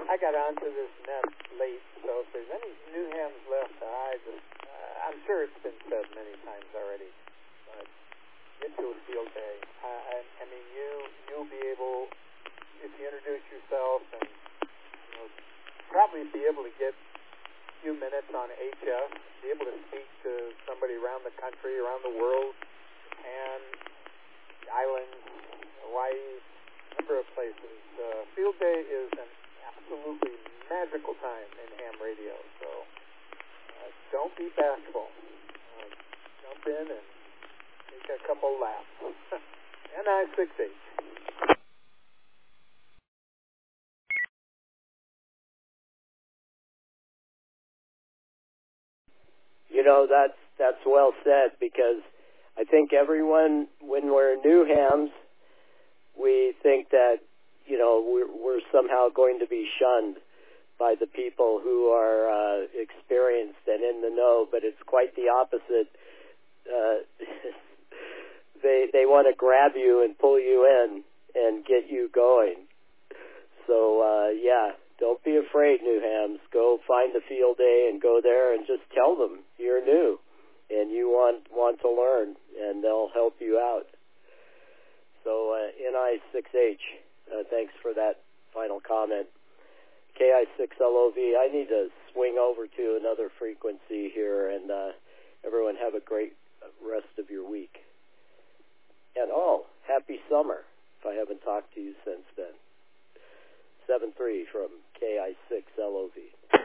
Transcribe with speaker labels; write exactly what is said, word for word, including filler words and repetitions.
Speaker 1: I got onto this net late, so if there's any new hams left, I just, uh, I'm sure it's been said many times already, but get to a field day. I, I, I mean, you, you'll be able, if you introduce yourself and, you know, probably be able to get a few minutes on H F, be able to speak to somebody around the country, around the world, Japan, the islands, Hawaii, a number of places. Uh, field day is an absolutely magical time in ham radio, so uh, don't be bashful. Uh, jump in and take a couple laps. N I six H.
Speaker 2: You know, that's that's well said, because I think everyone, when we're new hams, we think that, you know, we're, we're somehow going to be shunned by the people who are uh, experienced and in the know, but it's quite the opposite. Uh, they they want to grab you and pull you in and get you going. So, uh, yeah, don't be afraid, new hams. Go find a field day and go there and just tell them you're new and you want, want to learn, and they'll help you out. So, uh, N I six H, uh, thanks for that final comment. K I six L O V, I need to swing over to another frequency here, and uh, everyone have a great rest of your week. And, oh, happy summer, if I haven't talked to you since then. seven three from K I six L O V.